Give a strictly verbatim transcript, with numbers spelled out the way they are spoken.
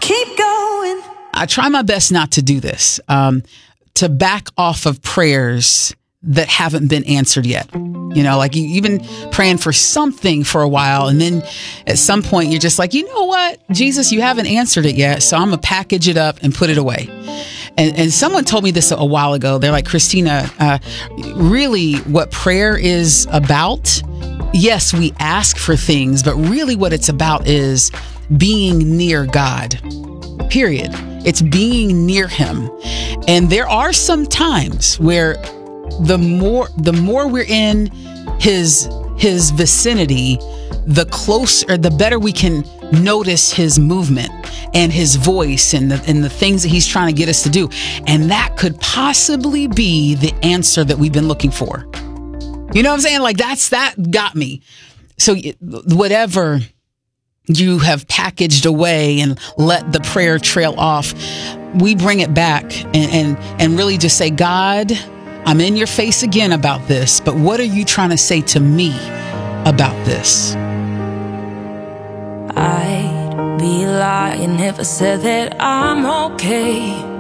keep going. I try my best not to do this, um, to back off of prayers that haven't been answered yet. You know, like you, you've been praying for something for a while, and then at some point you're just like, you know what, Jesus, you haven't answered it yet, so I'm gonna package it up and put it away. And, and someone told me this a while ago. They're like, Christina, uh, really what prayer is about, yes, we ask for things, but really what it's about is being near God, period. It's being near him. And there are some times where the more the more we're in his his vicinity, the closer, the better we can notice his movement and his voice and the, and the things that he's trying to get us to do. And that could possibly be the answer that we've been looking for. You know what I'm saying? Like that's, that got me. So whatever you have packaged away and let the prayer trail off, we bring it back and, and, and really just say, God, I'm in your face again about this, but what are you trying to say to me about this? I'd be lying if I said that I'm okay.